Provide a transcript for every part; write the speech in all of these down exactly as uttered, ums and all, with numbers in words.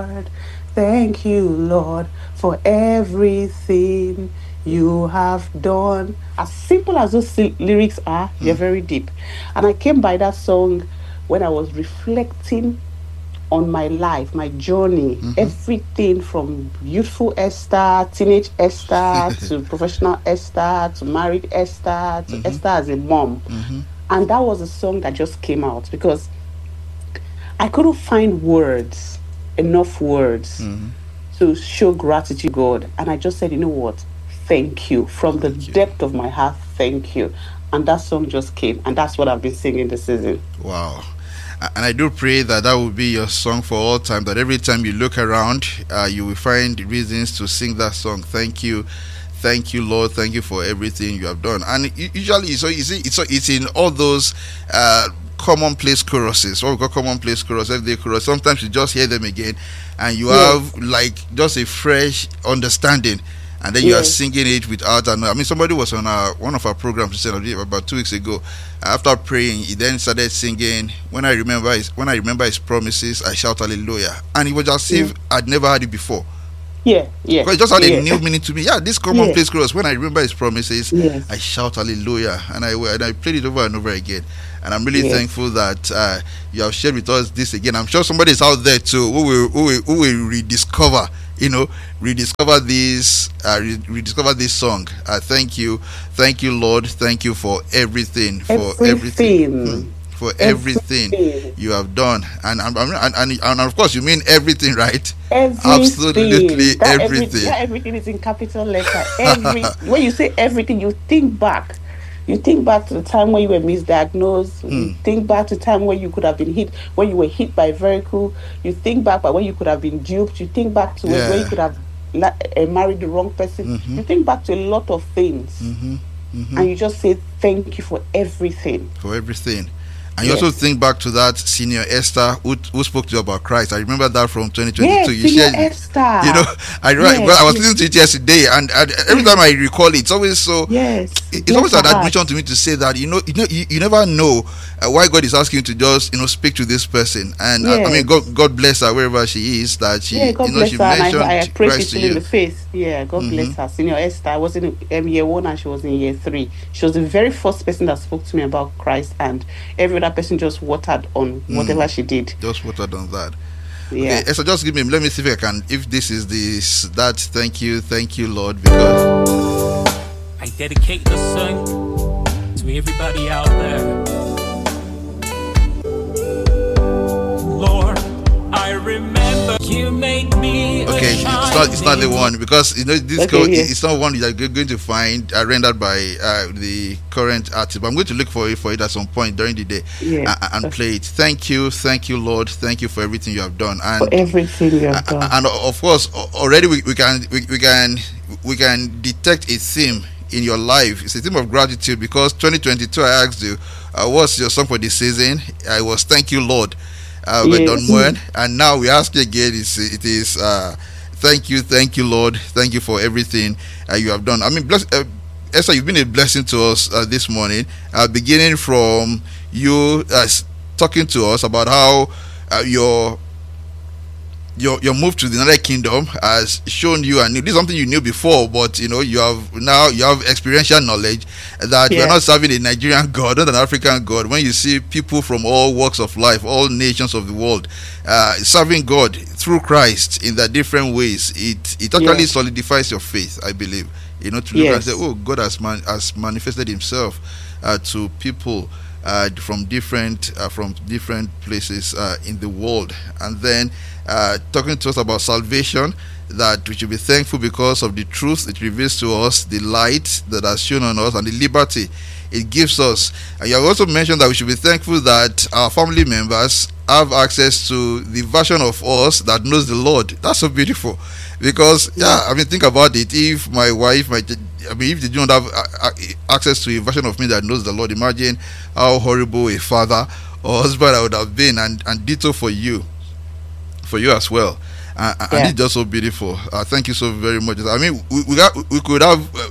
Lord. Thank you, Lord, for everything you have done. As simple as those sy- lyrics are, they're Mm. very deep. And I came by that song when I was reflecting on my life, my journey, Mm-hmm. everything from youthful Esther, teenage Esther, to professional Esther, to married Esther, to Mm-hmm. Esther as a mom. Mm-hmm. And that was a song that just came out because I couldn't find words, enough words Mm-hmm. to show gratitude, God. And I just said, you know what? Thank you. From the Thank you. depth of my heart, thank you. And that song just came. And that's what I've been singing this season. Wow. A- And I do pray that that will be your song for all time, that every time you look around, uh, you will find reasons to sing that song. Thank you. Thank you, Lord. Thank you for everything you have done. And u- usually, so you see, it's, so it's in all those uh, commonplace choruses. What we call commonplace chorus, everyday chorus. Sometimes you just hear them again, and you Yes, have like just a fresh understanding, and then you are yes, singing it without. And I mean, somebody was on our, one of our programs recently, about two weeks ago. After praying, he then started singing. When I remember his, when I remember his promises, I shout hallelujah, and it was as yeah, if I'd never heard it before. yeah, yeah, Because it just had a yeah, new meaning to me. Yeah, this yeah, commonplace chorus. When I remember his promises, yes, I shout hallelujah, and I and I played it over and over again. And I'm really yes. thankful that uh, you have shared with us this again. I'm sure somebody is out there too who will who will, who will rediscover, you know, rediscover this, uh, re- rediscover this song. Uh, thank you, thank you, Lord. Thank you for everything, for everything. Hmm. Everything, For everything everything, you have done, and and, and and and of course you mean everything, right? Absolutely everything. That every everything. that everything is in capital letter. Every when you say everything, you think back. You think back to the time when you were misdiagnosed. You Hmm. think back to the time when you could have been hit, when you were hit by a vehicle. You think back by when you could have been duped. You think back to when, when you Yeah. could have la- uh, married the wrong person. Mm-hmm. You think back to a lot of things, Mm-hmm. Mm-hmm. and you just say thank you for everything. For everything. And you also Yes. think back to that senior Esther who, who spoke to you about Christ. I remember that from twenty twenty-two. Yes, You Senior shared, Esther. you know, I re- well, Yes, I was yes, listening to it yesterday, and, and every time I recall it, it's always so. yes. It's Bless always her an heart. admission to me to say that you know, you know, you, you never know uh, why God is asking you to just you know speak to this person. And uh, I mean, Yes. God, God bless her wherever she is. That she, Yeah, God you know, bless she her. And I, I mentioned pray she's Christ to still in you. the faith. Yeah, God Mm-hmm. bless her. Senior Esther, I was in um, year one and she was in year three. She was the very first person that spoke to me about Christ, and every other person just watered on whatever Mm, she did. just watered on that. Okay, Yeah. Esther, just give me. Let me see if I can. If this is this that. Thank you, thank you, Lord, because. I dedicate this song to everybody out there. Lord, I remember you made me a Okay, it's not it's not the shining one because you know this Okay, co- yes. it's not one that you're going to find uh, rendered by uh, the current artist. But I'm going to look for it for it at some point during the day Yeah. uh, and play it. Thank you, thank you, Lord, thank you for everything you have done. For And everything you have uh, done. and of course a- already we, we can we, we can we can detect a theme in your life. It's a theme of gratitude because twenty twenty-two I asked you uh, what's your song for this season. I was thank you, Lord, uh, by Don Yes. Moen, and now we ask you again. It's, it is uh, thank you, thank you, Lord, thank you for everything uh, you have done. I mean, bless, uh, Esther, you've been a blessing to us uh, this morning, uh, beginning from you uh, s- talking to us about how uh, your your your move to the United Kingdom has shown you, and this is something you knew before, but you know you have now you have experiential knowledge that you are Yeah. not serving a Nigerian God, not an African God. When you see people from all walks of life, all nations of the world, uh, serving God through Christ in their different ways, it it actually Yeah. solidifies your faith, I believe. You know, to look and Yes. say, oh, God has man, has manifested Himself uh, to people uh, from different uh, from different places uh, in the world, and then uh, talking to us about salvation, that we should be thankful because of the truth it reveals to us, the light that has shone on us, and the liberty it gives us. And you have also mentioned that we should be thankful that our family members have access to the version of us that knows the Lord. That's so beautiful, because yeah, I mean, think about it. If my wife, my I mean, if they don't have uh, uh, access to a version of me that knows the Lord, imagine how horrible a father or husband I would have been, and and ditto for you, for you as well. Uh, and Yeah. it's just so beautiful. Uh, thank you so very much. I mean, we we, got, we could have uh,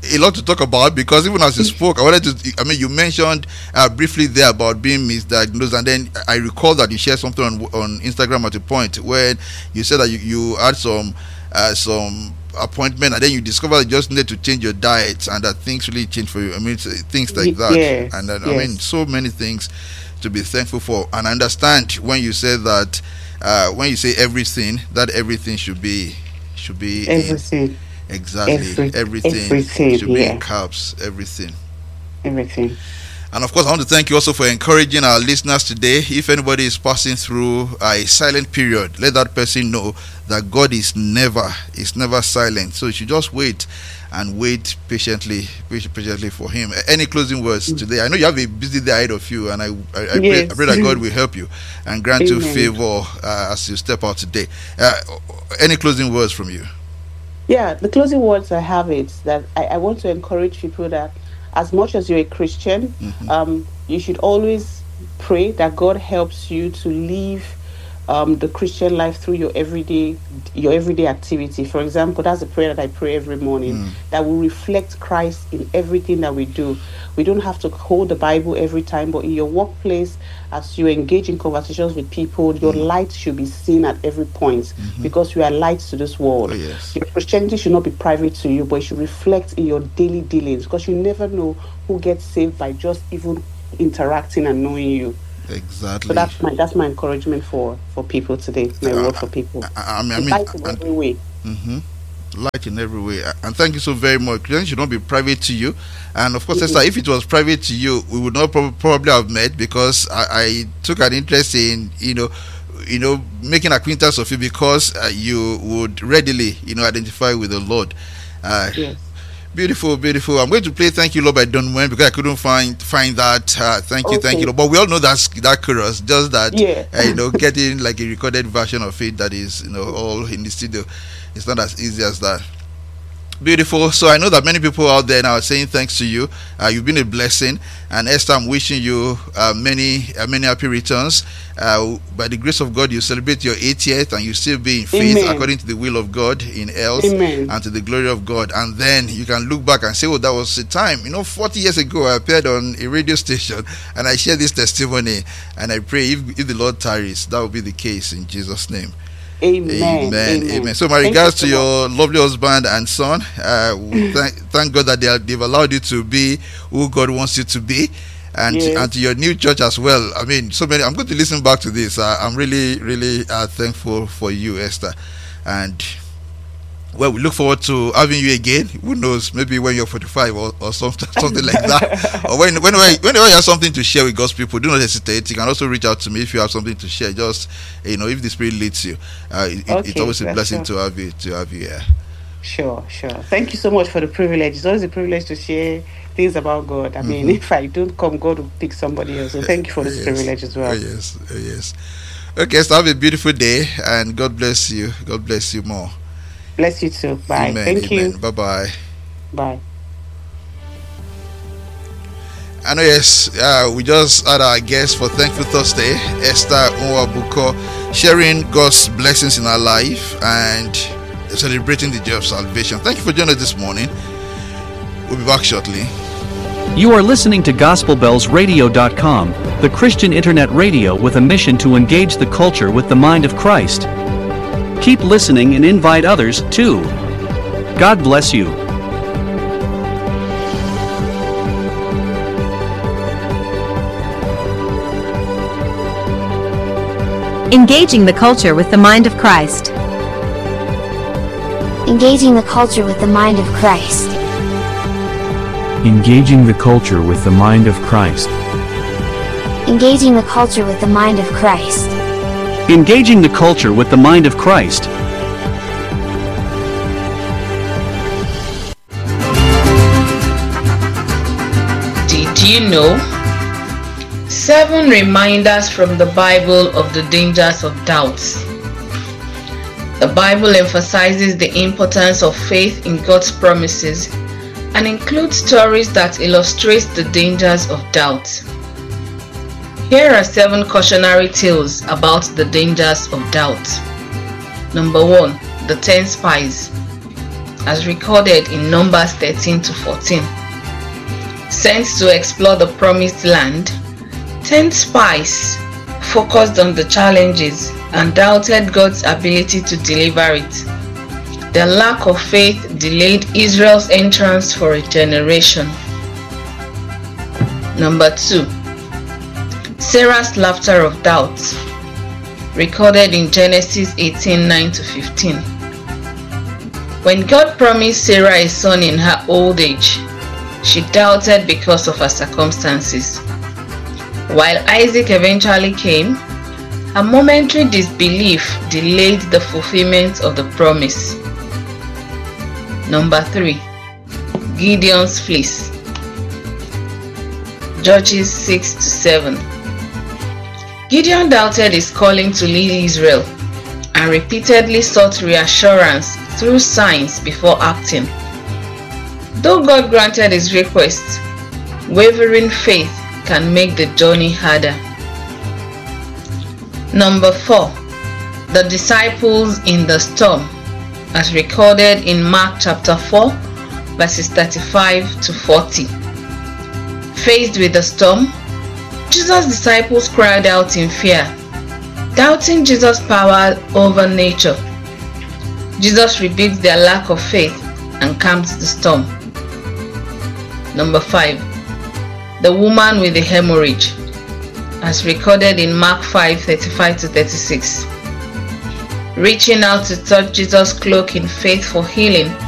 a lot to talk about, because even as you spoke, I wanted to, I mean, you mentioned uh, briefly there about being misdiagnosed, and then I recall that you shared something on on Instagram at a point where you said that you, you had some uh, some appointment, and then you discovered that you just needed to change your diet, and that things really changed for you. I mean, things like that. Yes, and then, yes. I mean, so many things to be thankful for. And I understand when you say that, uh, when you say everything, that everything should be should be Everything. in, exactly Every- everything, everything, should be yeah. in caps. Everything. Everything. And of course, I want to thank you also for encouraging our listeners today. If anybody is passing through a silent period, let that person know that God is never, is never silent. So you should just wait and wait patiently, wait patiently for Him. Any closing words today? I know you have a busy day ahead of you, and I, I, I, pray, Yes. I pray that God will help you and grant you Amen. favor uh, as you step out today. Uh, any closing words from you? Yeah, the closing words I have is that I, I want to encourage people that as much as you're a Christian, Mhm. um, you should always pray that God helps you to live um, the Christian life through your everyday your everyday activity. For example, that's a prayer that I pray every morning, Mm. that will reflect Christ in everything that we do. We don't have to hold the Bible every time, but in your workplace, as you engage in conversations with people, your light should be seen at every point, because you are lights to this world. Oh, yes. Your Christianity should not be private to you, but it should reflect in your daily dealings, because you never know who gets saved by just even interacting and knowing you. Exactly. So that's my that's my encouragement for for people today. My Uh, word for people. I, I mean, I mean, Light in and- every way. Mm-hmm. Light in every way. And thank you so very much. Christianity should not be private to you. And of course, Mhm. Esther, if it was private to you, we would not prob- probably have met, because I, I took an interest in, you know, you know, making acquaintance of you, because uh, you would readily, you know, identify with the Lord. Uh, Yes. Beautiful, beautiful. I'm going to play "Thank You, Lord" by Don Moen, because I couldn't find find that. Uh, thank you, thank Okay. you, Lord. But we all know that's that chorus. Just that, Yeah. uh, you know, getting like a recorded version of it that is, you know, all in the studio. It's not as easy as that. Beautiful. So I know that many people out there now are saying thanks to you. Uh, you've been a blessing, and Esther, I'm wishing you uh, many, uh, many happy returns. Uh, by the grace of God, you celebrate your eightieth, and you still be in faith Amen. according to the will of God, in health, Amen. and to the glory of God. And then you can look back and say, "Oh, that was a time." You know, forty years ago, I appeared on a radio station, and I shared this testimony. And I pray, if, if the Lord tarries, that will be the case in Jesus' name. Amen. Amen. Amen. Amen. So my Thank regards to you so your lovely husband and son. Uh, we thank, thank God that they are, they've allowed you to be who God wants you to be. And, Yes. and to your new church as well. I mean, so many. I'm going to listen back to this. Uh, I'm really, really uh, thankful for you, Esther. And well, we look forward to having you again. Who knows? Maybe when you're forty-five or, or something, something like that. Or when, whenever, whenever you have something to share with God's people, do not hesitate. You can also reach out to me if you have something to share. Just, you know, if the Spirit leads you. Uh, it, it's Okay, always a that's blessing sure. to have you. To have you here. Sure, sure. Thank you so much for the privilege. It's always a privilege to share things about God. I mean, if I don't come, God will pick somebody else. So thank you for this Yes. privilege as well. Oh, yes. Oh, yes. Okay, so have a beautiful day, and God bless you. God bless you more. Bless you too. Bye. Amen. Thank Amen. you. Bye bye. Bye. I know, yes, uh, we just had our guest for Thankful Thursday, Esther Nwabuko, sharing God's blessings in our life and celebrating the joy of salvation. Thank you for joining us this morning. We'll be back shortly. You are listening to Gospel Bells Radio dot com, the Christian internet radio with a mission to engage the culture with the mind of Christ. Keep listening and invite others, too. God bless you. Engaging the culture with the mind of Christ. Engaging the culture with the mind of Christ. Engaging the culture with the mind of Christ. Engaging the culture with the mind of Christ. Engaging the culture with the mind of Christ. Did you know? Seven reminders from the Bible of the dangers of doubts. The Bible emphasizes the importance of faith in God's promises and includes stories that illustrate the dangers of doubt. Here are seven cautionary tales about the dangers of doubt. Number one, the ten spies. as recorded in Numbers thirteen to fourteen. Sent to explore the promised land, ten spies focused on the challenges and doubted God's ability to deliver it. Their lack of faith delayed Israel's entrance for a generation. Number two, Sarah's laughter of doubt, recorded in Genesis eighteen nine to fifteen. When God promised Sarah a son in her old age, she doubted because of her circumstances. While Isaac eventually came, her momentary disbelief delayed the fulfillment of the promise. Number three, Gideon's fleece, Judges six to seven. Gideon doubted his calling to lead Israel and repeatedly sought reassurance through signs before acting. Though God granted his request, wavering faith can make the journey harder. Number four, the disciples in the storm, as recorded in Mark chapter four, verses thirty-five to forty. Faced with the storm, Jesus' disciples cried out in fear, doubting Jesus' power over nature. Jesus rebuked their lack of faith and calmed the storm. Number five, the woman with the hemorrhage, as recorded in Mark five thirty-five to thirty-six. Reaching out to touch Jesus' cloak in faith for healing,